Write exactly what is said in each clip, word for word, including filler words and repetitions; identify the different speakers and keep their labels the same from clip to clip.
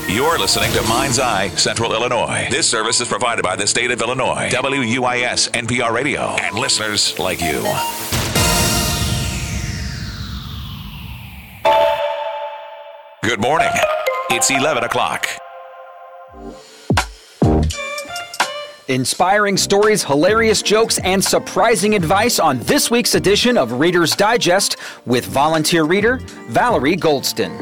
Speaker 1: You're listening to Mind's Eye Central Illinois. This service is provided by the state of Illinois, W U I S N P R Radio, and listeners like you. Good morning. It's eleven o'clock.
Speaker 2: Inspiring stories, hilarious jokes, and surprising advice on this week's edition of Reader's Digest with volunteer reader Valerie Goldston.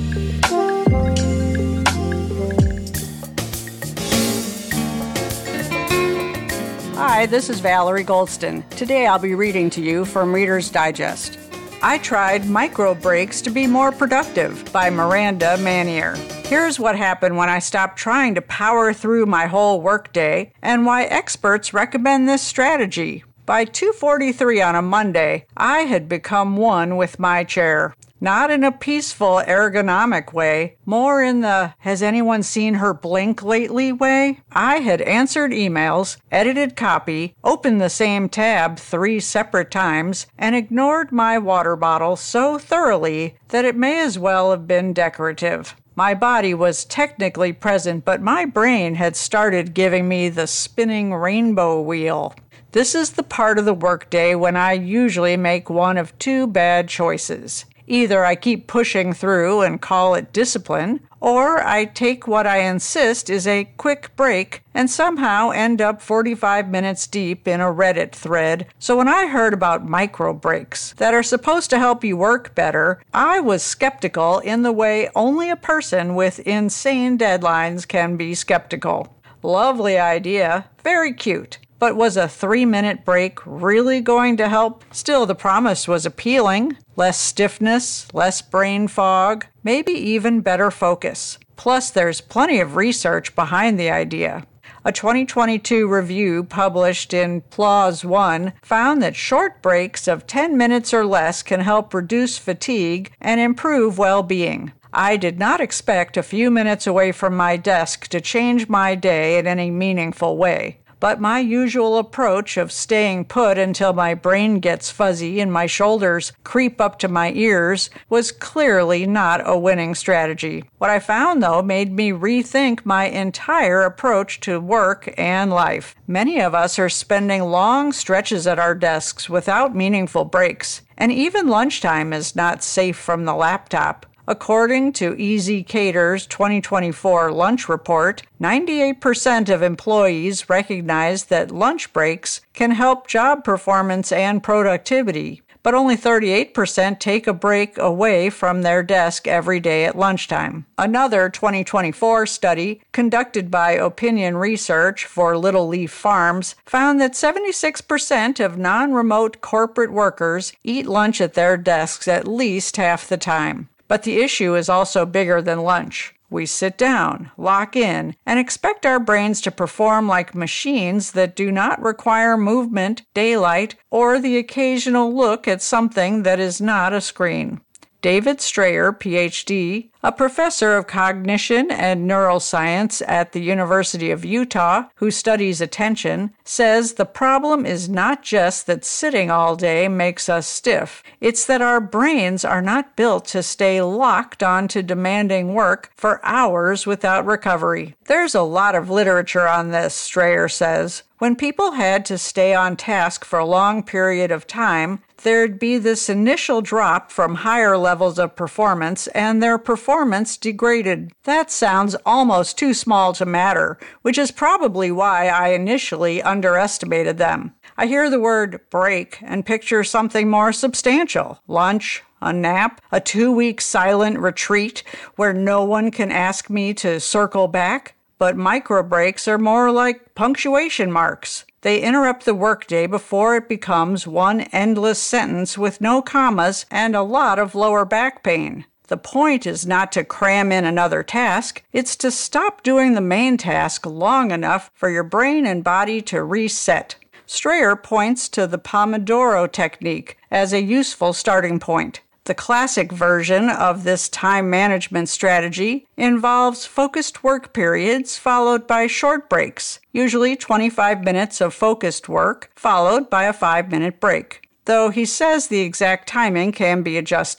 Speaker 3: Hi, this is Valerie Goldston. Today I'll be reading to you from Reader's Digest. I tried Micro Breaks to be more productive by Miranda Manier. Here's what happened when I stopped trying to power through my whole workday and why experts recommend this strategy. By two forty-three on a Monday, I had become one with my chair. Not in a peaceful, ergonomic way, more in the has anyone seen her blink lately way. I had answered emails, edited copy, opened the same tab three separate times, and ignored my water bottle so thoroughly that it may as well have been decorative. My body was technically present, but my brain had started giving me the spinning rainbow wheel. This is the part of the workday when I usually make one of two bad choices. Either I keep pushing through and call it discipline, or I take what I insist is a quick break and somehow end up forty-five minutes deep in a Reddit thread. So when I heard about micro breaks that are supposed to help you work better, I was skeptical in the way only a person with insane deadlines can be skeptical. Lovely idea, very cute. But was a three-minute break really going to help? Still, the promise was appealing. Less stiffness, less brain fog, maybe even better focus. Plus, there's plenty of research behind the idea. A twenty twenty-two review published in PLOS One found that short breaks of ten minutes or less can help reduce fatigue and improve well-being. I did not expect a few minutes away from my desk to change my day in any meaningful way. But my usual approach of staying put until my brain gets fuzzy and my shoulders creep up to my ears was clearly not a winning strategy. What I found, though, made me rethink my entire approach to work and life. Many of us are spending long stretches at our desks without meaningful breaks, and even lunchtime is not safe from the laptop. According to ezCater's twenty twenty-four lunch report, ninety-eight percent of employees recognize that lunch breaks can help job performance and productivity, but only thirty-eight percent take a break away from their desk every day at lunchtime. Another twenty twenty-four study, conducted by Opinion Research for Little Leaf Farms, found that seventy-six percent of non-remote corporate workers eat lunch at their desks at least half the time. But the issue is also bigger than lunch. We sit down, lock in, and expect our brains to perform like machines that do not require movement, daylight, or the occasional look at something that is not a screen. David Strayer, P H D, a professor of cognition and neuroscience at the University of Utah, who studies attention, says the problem is not just that sitting all day makes us stiff. It's that our brains are not built to stay locked onto demanding work for hours without recovery. There's a lot of literature on this, Strayer says. When people had to stay on task for a long period of time, there'd be this initial drop from higher levels of performance, and their performance degraded. That sounds almost too small to matter, which is probably why I initially underestimated them. I hear the word break and picture something more substantial. Lunch, a nap, a two-week silent retreat where no one can ask me to circle back. But micro breaks are more like punctuation marks. They interrupt the workday before it becomes one endless sentence with no commas and a lot of lower back pain. The point is not to cram in another task, it's to stop doing the main task long enough for your brain and body to reset. Strayer points to the Pomodoro technique as a useful starting point. The classic version of this time management strategy involves focused work periods followed by short breaks, usually twenty-five minutes of focused work, followed by a five-minute break, though he says the exact timing can be adjusted.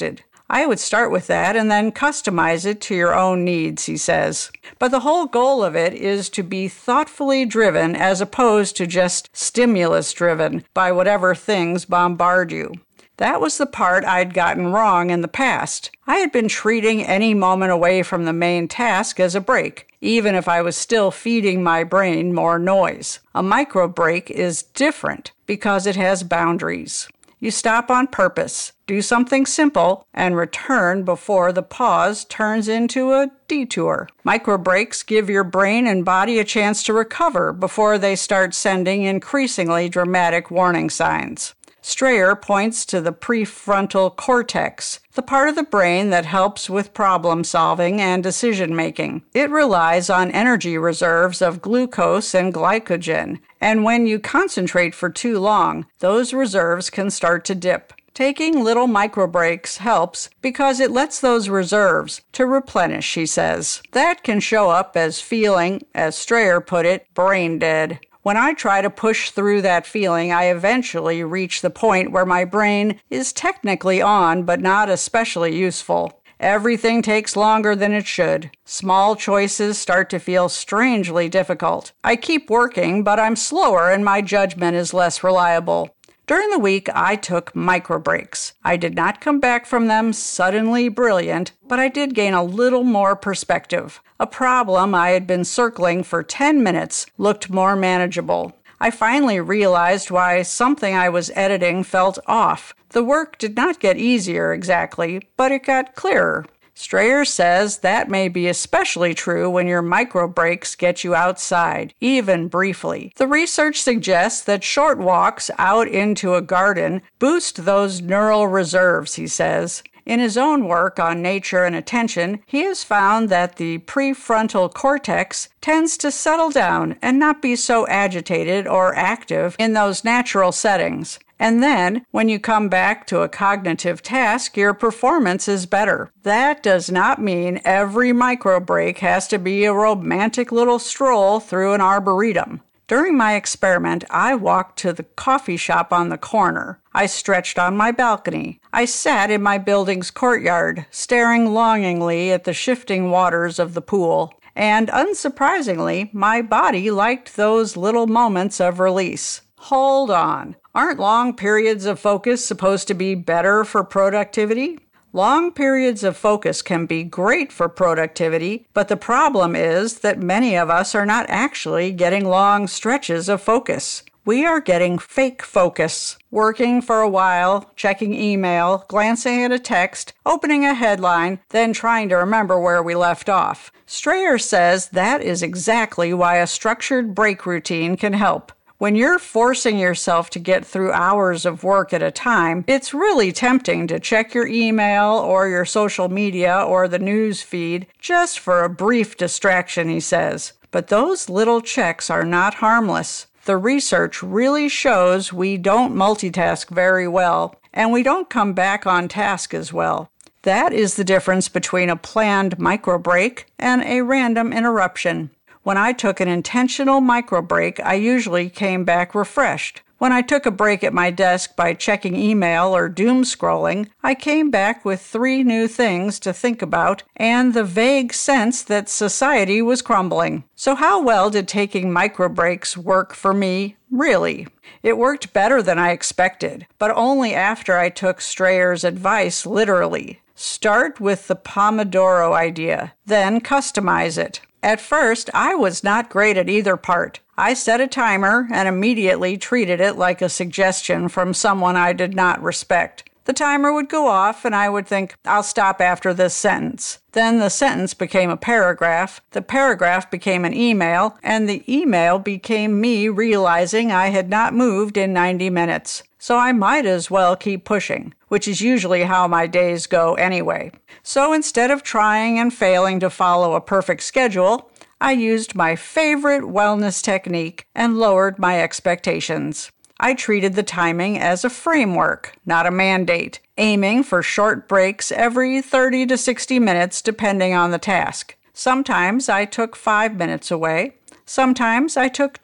Speaker 3: I would start with that and then customize it to your own needs, he says. But the whole goal of it is to be thoughtfully driven as opposed to just stimulus driven by whatever things bombard you. That was the part I'd gotten wrong in the past. I had been treating any moment away from the main task as a break, even if I was still feeding my brain more noise. A micro break is different because it has boundaries. You stop on purpose, do something simple, and return before the pause turns into a detour. Micro breaks give your brain and body a chance to recover before they start sending increasingly dramatic warning signs. Strayer points to the prefrontal cortex, the part of the brain that helps with problem solving and decision making. It relies on energy reserves of glucose and glycogen, and when you concentrate for too long, those reserves can start to dip. Taking little micro breaks helps because it lets those reserves to replenish, he says. That can show up as feeling, as Strayer put it, brain dead. When I try to push through that feeling, I eventually reach the point where my brain is technically on, but not especially useful. Everything takes longer than it should. Small choices start to feel strangely difficult. I keep working, but I'm slower and my judgment is less reliable. During the week, I took micro breaks. I did not come back from them suddenly brilliant, but I did gain a little more perspective. A problem I had been circling for ten minutes looked more manageable. I finally realized why something I was editing felt off. The work did not get easier exactly, but it got clearer. Strayer says that may be especially true when your micro breaks get you outside, even briefly. The research suggests that short walks out into a garden boost those neural reserves, he says. In his own work on nature and attention, he has found that the prefrontal cortex tends to settle down and not be so agitated or active in those natural settings. And then, when you come back to a cognitive task, your performance is better. That does not mean every micro break has to be a romantic little stroll through an arboretum. During my experiment, I walked to the coffee shop on the corner. I stretched on my balcony. I sat in my building's courtyard, staring longingly at the shifting waters of the pool. And unsurprisingly, my body liked those little moments of release. Hold on. Aren't long periods of focus supposed to be better for productivity? Long periods of focus can be great for productivity, but the problem is that many of us are not actually getting long stretches of focus. We are getting fake focus, working for a while, checking email, glancing at a text, opening a headline, then trying to remember where we left off. Strayer says that is exactly why a structured break routine can help. When you're forcing yourself to get through hours of work at a time, it's really tempting to check your email or your social media or the news feed just for a brief distraction, he says. But those little checks are not harmless. The research really shows we don't multitask very well, and we don't come back on task as well. That is the difference between a planned micro break and a random interruption. When I took an intentional micro break, I usually came back refreshed. When I took a break at my desk by checking email or doom scrolling, I came back with three new things to think about and the vague sense that society was crumbling. So how well did taking micro breaks work for me? Really? It worked better than I expected, but only after I took Strayer's advice literally. Start with the Pomodoro idea, then customize it. At first, I was not great at either part. I set a timer and immediately treated it like a suggestion from someone I did not respect. The timer would go off and I would think, I'll stop after this sentence. Then the sentence became a paragraph, the paragraph became an email, and the email became me realizing I had not moved in ninety minutes. So I might as well keep pushing, which is usually how my days go anyway. So instead of trying and failing to follow a perfect schedule, I used my favorite wellness technique and lowered my expectations. I treated the timing as a framework, not a mandate, aiming for short breaks every thirty to sixty minutes depending on the task. Sometimes I took five minutes away. Sometimes I took two.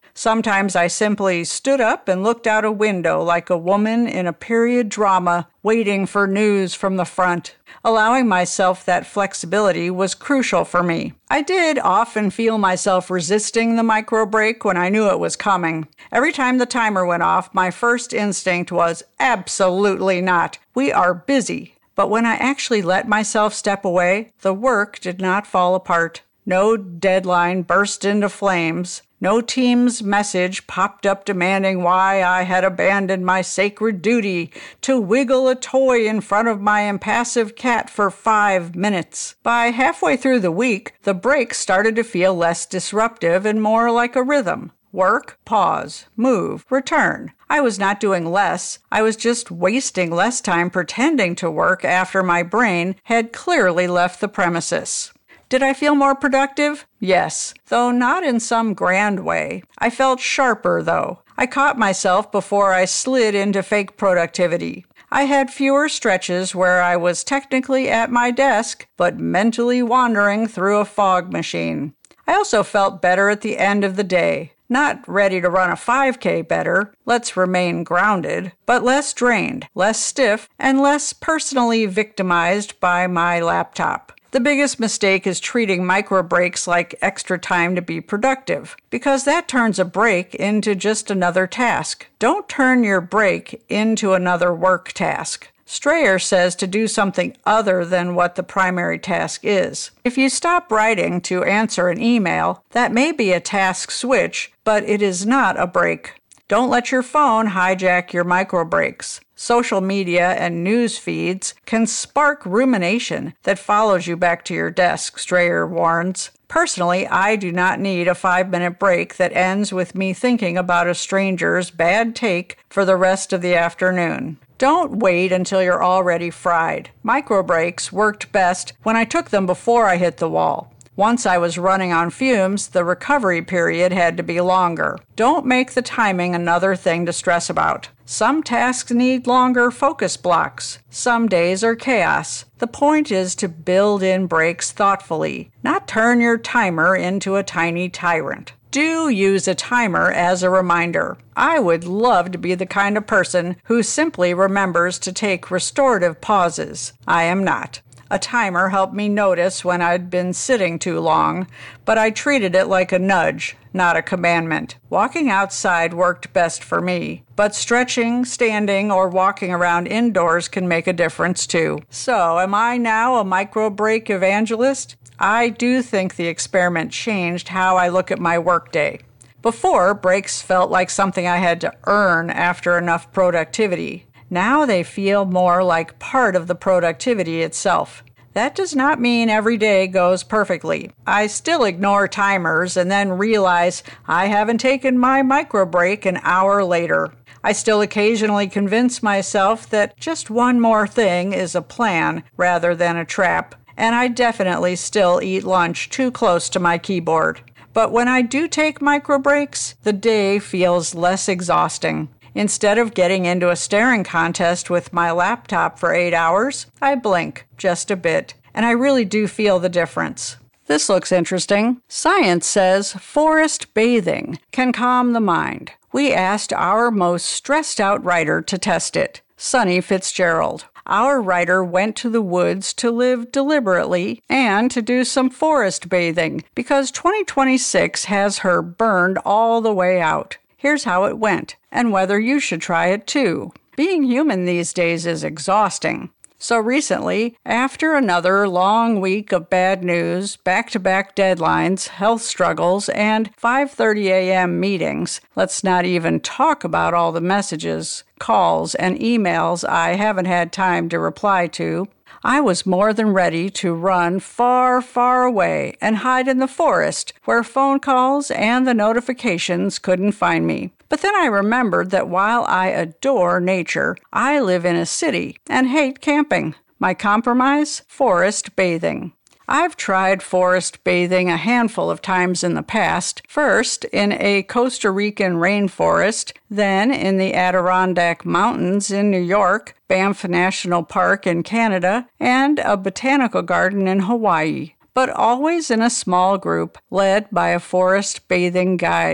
Speaker 3: Sometimes I simply stood up and looked out a window like a woman in a period drama waiting for news from the front. Allowing myself that flexibility was crucial for me. I did often feel myself resisting the micro break when I knew it was coming. Every time the timer went off, my first instinct was, absolutely not. We are busy. But when I actually let myself step away, the work did not fall apart. No deadline burst into flames. No team's message popped up demanding why I had abandoned my sacred duty to wiggle a toy in front of my impassive cat for five minutes. By halfway through the week, the break started to feel less disruptive and more like a rhythm. Work, pause, move, return. I was not doing less. I was just wasting less time pretending to work after my brain had clearly left the premises. Did I feel more productive? Yes, though not in some grand way. I felt sharper, though. I caught myself before I slid into fake productivity. I had fewer stretches where I was technically at my desk, but mentally wandering through a fog machine. I also felt better at the end of the day. Not ready to run a five K better, let's remain grounded, but less drained, less stiff, and less personally victimized by my laptop. The biggest mistake is treating micro breaks like extra time to be productive, because that turns a break into just another task. Don't turn your break into another work task. Strayer says to do something other than what the primary task is. If you stop writing to answer an email, that may be a task switch, but it is not a break. Don't let your phone hijack your micro breaks. Social media and news feeds can spark rumination that follows you back to your desk, Strayer warns. Personally, I do not need a five-minute break that ends with me thinking about a stranger's bad take for the rest of the afternoon. Don't wait until you're already fried. Micro breaks worked best when I took them before I hit the wall. Once I was running on fumes, the recovery period had to be longer. Don't make the timing another thing to stress about. Some tasks need longer focus blocks. Some days are chaos. The point is to build in breaks thoughtfully, not turn your timer into a tiny tyrant. Do use a timer as a reminder. I would love to be the kind of person who simply remembers to take restorative pauses. I am not. A timer helped me notice when I'd been sitting too long, but I treated it like a nudge, not a commandment. Walking outside worked best for me, but stretching, standing, or walking around indoors can make a difference too. So, am I now a micro break evangelist? I do think the experiment changed how I look at my workday. Before, breaks felt like something I had to earn after enough productivity. Now they feel more like part of the productivity itself. That does not mean every day goes perfectly. I still ignore timers and then realize I haven't taken my micro break an hour later. I still occasionally convince myself that just one more thing is a plan rather than a trap. And I definitely still eat lunch too close to my keyboard. But when I do take micro breaks, the day feels less exhausting. Instead of getting into a staring contest with my laptop for eight hours, I blink just a bit, and I really do feel the difference. This looks interesting. Science says forest bathing can calm the mind. We asked our most stressed out writer to test it, Sonny Fitzgerald. Our writer went to the woods to live deliberately and to do some forest bathing because twenty twenty-six has her burned all the way out. Here's how it went, and whether you should try it too. Being human these days is exhausting. So recently, after another long week of bad news, back-to-back deadlines, health struggles, and five thirty a.m. meetings, let's not even talk about all the messages, calls, and emails I haven't had time to reply to, I was more than ready to run far, far away and hide in the forest where phone calls and the notifications couldn't find me. But then I remembered that while I adore nature, I live in a city and hate camping. My compromise? Forest bathing. I've tried forest bathing a handful of times in the past, first in a Costa Rican rainforest, then in the Adirondack Mountains in New York, Banff National Park in Canada, and a botanical garden in Hawaii, but always in a small group led by a forest bathing guide.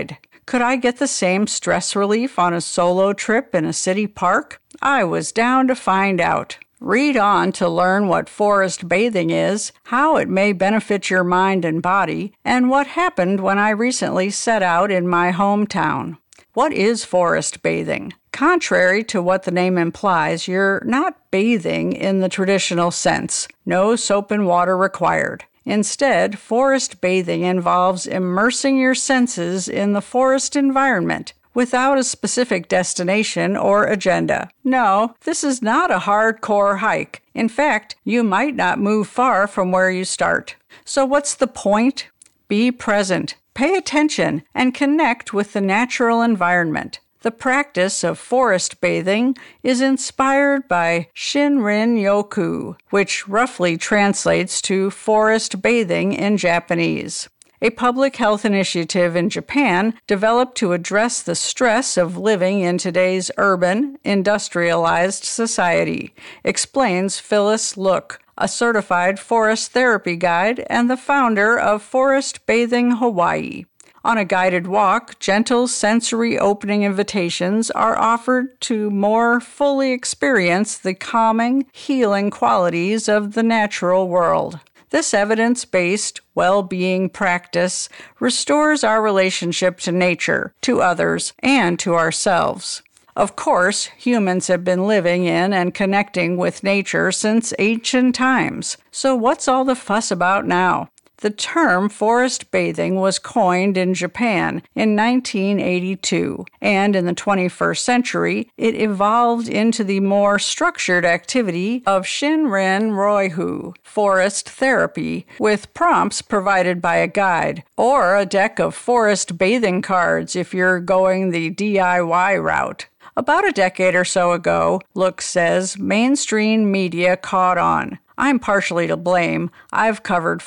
Speaker 3: Could I get the same stress relief on a solo trip in a city park? I was down to find out. Read on to learn what forest bathing is, how it may benefit your mind and body, and what happened when I recently set out in my hometown. What is forest bathing? Contrary to what the name implies, you're not bathing in the traditional sense. No soap and water required. Instead, forest bathing involves immersing your senses in the forest environment without a specific destination or agenda. No, this is not a hardcore hike. In fact, you might not move far from where you start. So what's the point? Be present, pay attention, and connect with the natural environment. The practice of forest bathing is inspired by Shinrin-yoku, which roughly translates to forest bathing in Japanese. A public health initiative in Japan developed to address the stress of living in today's urban, industrialized society, explains Phyllis Look, a certified forest therapy guide and the founder of Forest Bathing Hawaii. On a guided walk, gentle sensory opening invitations are offered to more fully experience the calming, healing qualities of the natural world. This evidence-based well-being practice restores our relationship to nature, to others, and to ourselves. Of course, humans have been living in and connecting with nature since ancient times. So what's all the fuss about now? The term forest bathing was coined in Japan in nineteen eighty-two, and in the twenty-first century, it evolved into the more structured activity of Shinrin-ryoku, forest therapy, with prompts provided by a guide, or a deck of forest bathing cards if you're going the D I Y route. About a decade or so ago, Look says, mainstream media caught on. I'm partially to blame. I've covered